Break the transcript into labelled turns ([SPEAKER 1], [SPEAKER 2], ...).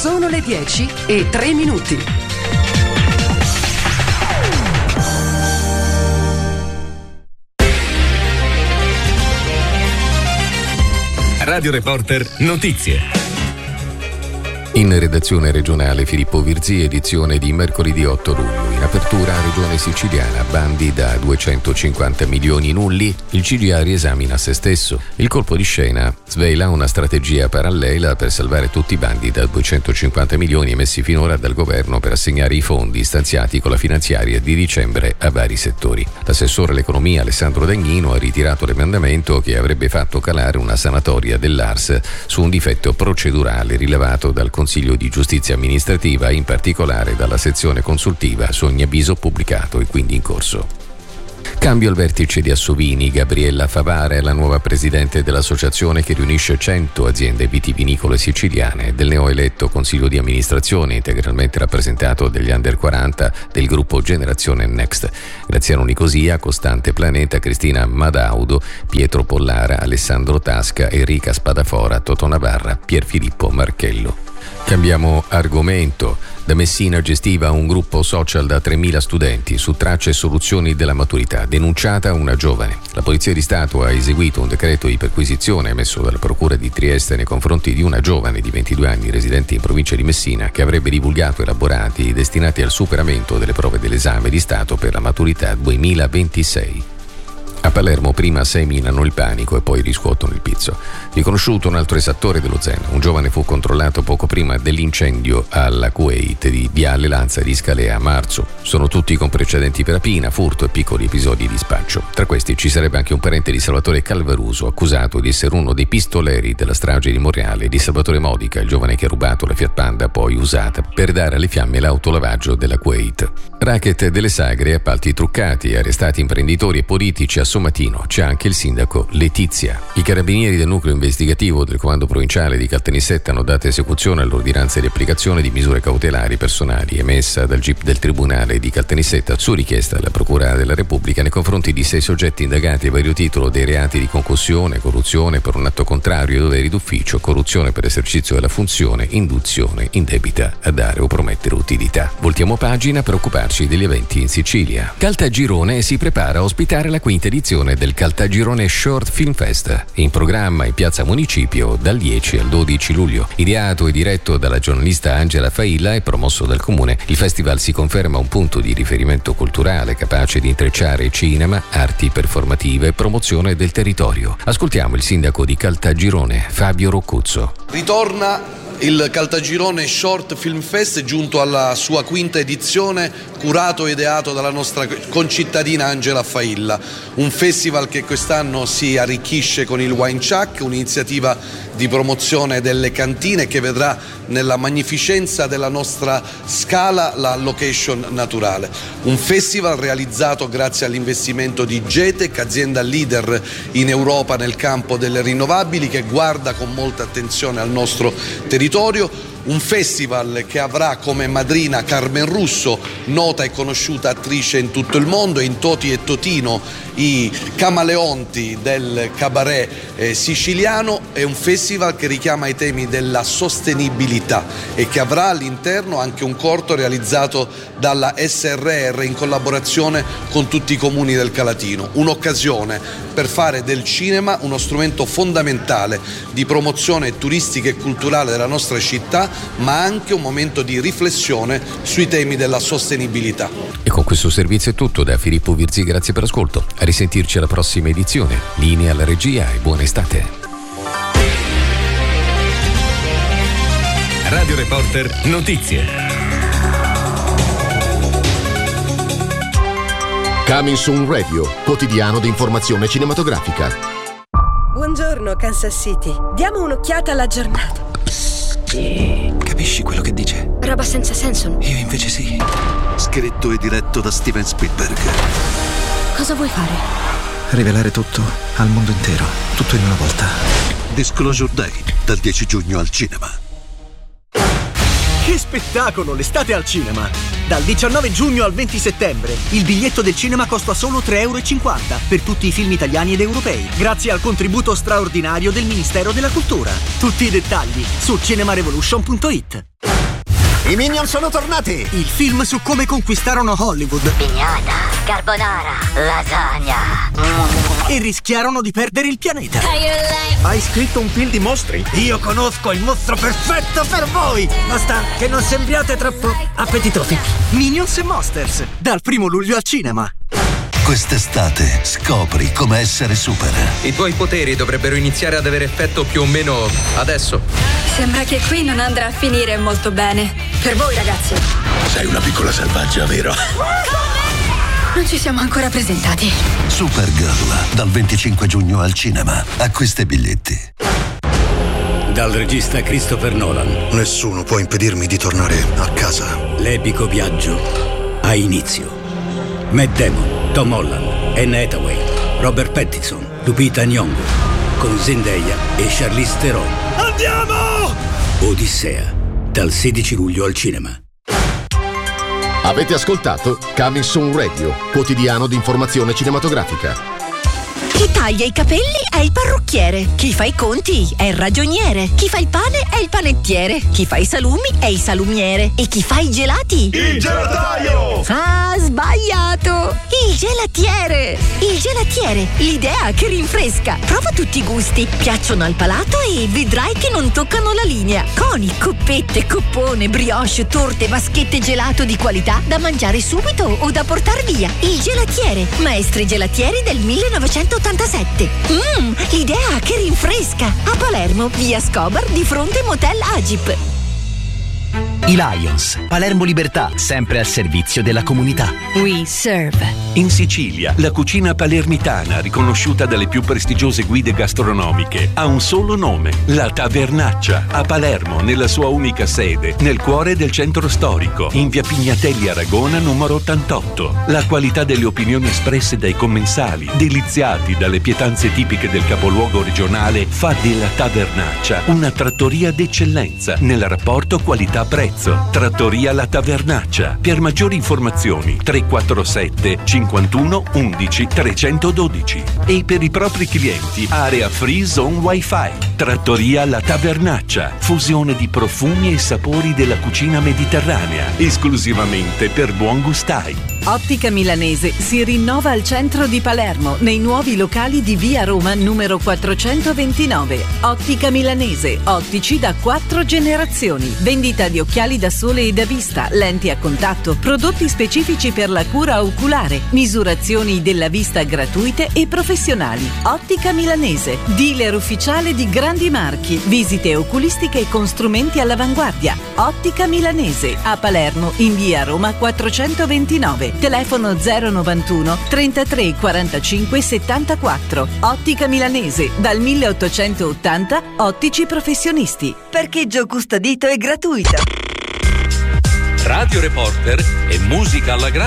[SPEAKER 1] Sono le 10:03.
[SPEAKER 2] Radio Reporter Notizie.
[SPEAKER 3] In redazione regionale Filippo Virzì, edizione di mercoledì 8 luglio. In apertura regione siciliana, bandi da 250 milioni nulli, il CGA riesamina se stesso. Il colpo di scena svela una strategia parallela per salvare tutti i bandi da 250 milioni emessi finora dal governo per assegnare i fondi stanziati con la finanziaria di dicembre a vari settori. L'assessore all'economia Alessandro Dagnino ha ritirato l'emendamento che avrebbe fatto calare una sanatoria dell'ARS su un difetto procedurale rilevato dal Consiglio di Giustizia Amministrativa, in particolare dalla sezione consultiva su ogni avviso pubblicato e quindi in corso. Cambio al vertice di Assovini. Gabriella Favara è la nuova presidente dell'associazione che riunisce 100 aziende vitivinicole siciliane del neoeletto Consiglio di Amministrazione, integralmente rappresentato dagli Under 40 del gruppo Generazione Next. Graziano Nicosia, Costante Planeta, Cristina Madaudo, Pietro Pollara, Alessandro Tasca, Enrica Spadafora, Totò Navarra, Pierfilippo Marchello. Cambiamo argomento. Da Messina gestiva un gruppo social da 3.000 studenti su tracce e soluzioni della maturità. Denunciata una giovane. La Polizia di Stato ha eseguito un decreto di perquisizione emesso dalla Procura di Trieste nei confronti di una giovane di 22 anni residente in provincia di Messina che avrebbe divulgato elaborati destinati al superamento delle prove dell'esame di Stato per la maturità 2026. A Palermo prima seminano il panico e poi riscuotono il pizzo. Riconosciuto un altro esattore dello Zen. Un giovane fu controllato poco prima dell'incendio alla Kuwait di Viale Lanza di Scalea a marzo. Sono tutti con precedenti per rapina, furto e piccoli episodi di spaccio. Tra questi ci sarebbe anche un parente di Salvatore Calvaruso, accusato di essere uno dei pistoleri della strage di Monreale, e di Salvatore Modica, il giovane che ha rubato la Fiat Panda poi usata per dare alle fiamme l'autolavaggio della Kuwait. Racket delle sagre e appalti truccati, arrestati imprenditori e politici a Sommatino. C'è anche il sindaco Letizia. I carabinieri del nucleo investigativo del comando provinciale di Caltanissetta hanno dato esecuzione all'ordinanza di applicazione di misure cautelari personali emessa dal GIP del Tribunale di Caltanissetta su richiesta della Procura della Repubblica nei confronti di 6 soggetti indagati a vario titolo dei reati di concussione, corruzione per un atto contrario ai doveri d'ufficio, corruzione per esercizio della funzione, induzione indebita a dare o promettere utilità. Voltiamo pagina per occuparci degli eventi in Sicilia. Caltagirone si prepara a ospitare la quinta edizione del Caltagirone Short Film Fest, in programma in Piazza Municipio dal 10 al 12 luglio. Ideato e diretto dalla giornalista Angela Failla e promosso dal Comune, il festival si conferma un punto di riferimento culturale capace di intrecciare cinema, arti performative e promozione del territorio. Ascoltiamo il sindaco di Caltagirone, Fabio Roccuzzo.
[SPEAKER 4] Ritorna il Caltagirone Short Film Fest, giunto alla sua quinta edizione, curato e ideato dalla nostra concittadina Angela Failla. Un festival che quest'anno si arricchisce con il Wine Chuck, un'iniziativa di promozione delle cantine che vedrà nella magnificenza della nostra scala la location naturale. Un festival realizzato grazie all'investimento di Getec, azienda leader in Europa nel campo delle rinnovabili, che guarda con molta attenzione al nostro territorio. Un festival che avrà come madrina Carmen Russo, nota e conosciuta attrice in tutto il mondo, e in Toti e Totino, i camaleonti del cabaret siciliano. È un festival che richiama i temi della sostenibilità e che avrà all'interno anche un corto realizzato dalla SRR in collaborazione con tutti i comuni del Calatino. Un'occasione per fare del cinema uno strumento fondamentale di promozione turistica e culturale della nostra città, ma anche un momento di riflessione sui temi della sostenibilità.
[SPEAKER 3] E con questo servizio è tutto da Filippo Virzì, grazie per l'ascolto. A risentirci alla prossima edizione. Linea alla regia e buona estate.
[SPEAKER 2] Radio Reporter Notizie.
[SPEAKER 5] Coming Soon Radio, quotidiano di informazione cinematografica.
[SPEAKER 6] Buongiorno Kansas City. Diamo un'occhiata alla giornata.
[SPEAKER 7] Capisci quello che dice?
[SPEAKER 6] Roba senza senso.
[SPEAKER 7] Io invece sì.
[SPEAKER 8] Scritto e diretto da Steven Spielberg.
[SPEAKER 6] Cosa vuoi fare?
[SPEAKER 7] Rivelare tutto al mondo intero, tutto in una volta.
[SPEAKER 8] Disclosure Day, dal 10 giugno al cinema.
[SPEAKER 9] Che spettacolo, l'estate al cinema! Dal 19 giugno al 20 settembre il biglietto del cinema costa solo €3,50 per tutti i film italiani ed europei, grazie al contributo straordinario del Ministero della Cultura. Tutti i dettagli su cinemarevolution.it.
[SPEAKER 7] I Minion sono tornati!
[SPEAKER 9] Il film su come conquistarono Hollywood.
[SPEAKER 10] Pignata, carbonara, lasagna.
[SPEAKER 9] E rischiarono di perdere il pianeta.
[SPEAKER 7] Hai scritto un film di mostri?
[SPEAKER 9] Io conosco il mostro perfetto per voi! Basta che non sembriate troppo appetitosi. Minions e Monsters, dal 1 luglio al cinema.
[SPEAKER 8] Quest'estate scopri come essere super.
[SPEAKER 2] I tuoi poteri dovrebbero iniziare ad avere effetto più o meno adesso.
[SPEAKER 6] Sembra che qui non andrà a finire molto bene. Per voi, ragazzi.
[SPEAKER 8] Sei una piccola selvaggia, vero?
[SPEAKER 6] Non ci siamo ancora presentati.
[SPEAKER 8] Supergirl, dal 25 giugno al cinema. Acquista i biglietti.
[SPEAKER 11] Dal regista Christopher Nolan.
[SPEAKER 7] Nessuno può impedirmi di tornare a casa.
[SPEAKER 11] L'epico viaggio ha inizio. Matt Damon, Tom Holland, Anne Hathaway, Robert Pattinson, Lupita Nyong'o, con Zendaya e Charlize Theron.
[SPEAKER 7] Andiamo!
[SPEAKER 11] Odissea, dal 16 luglio al cinema.
[SPEAKER 5] Avete ascoltato Coming Soon Radio, quotidiano di informazione cinematografica.
[SPEAKER 12] Chi taglia i capelli è il parrucchiere, chi fa i conti è il ragioniere, chi fa il pane è il panettiere, chi fa i salumi è il salumiere e chi fa i gelati?
[SPEAKER 13] Il gelataio!
[SPEAKER 12] Ah, sbagliato! Il gelatiere! Il gelatiere, l'idea che rinfresca. Prova tutti i gusti, piacciono al palato e vedrai che non toccano la linea. Coni, coppette, coppone, brioche, torte, vaschette gelato di qualità da mangiare subito o da portar via. Il gelatiere, maestri gelatieri del 1987. L'idea che rinfresca. A Palermo, via Scobar, di fronte Motel Agip.
[SPEAKER 14] I Lions, Palermo Libertà, sempre al servizio della comunità.
[SPEAKER 12] We serve.
[SPEAKER 15] In Sicilia, la cucina palermitana, riconosciuta dalle più prestigiose guide gastronomiche, ha un solo nome: La Tavernaccia, a Palermo, nella sua unica sede, nel cuore del centro storico, in via Pignatelli Aragona numero 88. La qualità delle opinioni espresse dai commensali, deliziati dalle pietanze tipiche del capoluogo regionale, fa della Tavernaccia una trattoria d'eccellenza nel rapporto qualità-prezzo. Trattoria La Tavernaccia. Per maggiori informazioni 347 51 11 312. E per i propri clienti area free zone wifi. Trattoria La Tavernaccia. Fusione di profumi e sapori della cucina mediterranea, esclusivamente per buon gustai.
[SPEAKER 16] Ottica Milanese si rinnova al centro di Palermo, nei nuovi locali di via Roma numero 429. Ottica Milanese, ottici da 4 generazioni. Vendita di occhiali da sole e da vista, lenti a contatto, prodotti specifici per la cura oculare, misurazioni della vista gratuite e professionali. Ottica Milanese, dealer ufficiale di grandi marchi, visite oculistiche con strumenti all'avanguardia. Ottica Milanese, a Palermo in via Roma 429. Telefono 091 33 45 74. Ottica Milanese, dal 1880, ottici professionisti.
[SPEAKER 6] Parcheggio custodito e gratuito.
[SPEAKER 2] Radio Reporter e musica alla grande.